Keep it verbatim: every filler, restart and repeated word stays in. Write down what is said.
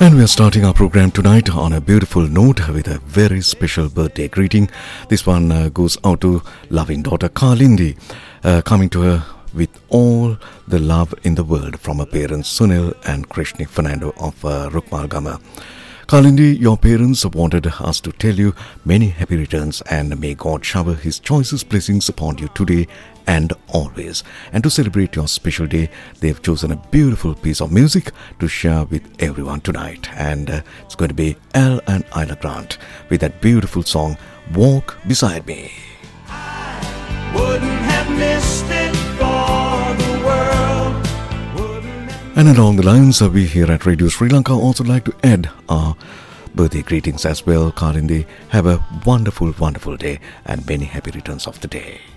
And we are starting our program tonight on a beautiful note with a very special birthday greeting. This one uh, goes out to loving daughter Kalindi, uh, coming to her with all the love in the world from her parents Sunil and Krishni Fernando of uh, Rukmalgama. Kalindi, your parents wanted us to tell you many happy returns and may God shower His choicest blessings upon you today and always. And to celebrate your special day, they've chosen a beautiful piece of music to share with everyone tonight. And uh, it's going to be Al and Isla Grant with that beautiful song, Walk Beside Me. I wouldn't have missed it for the world. And along the lines, uh, we here at Radio Sri Lanka also like to add our birthday greetings as well. Kalindi, have a wonderful, wonderful day and many happy returns of the day.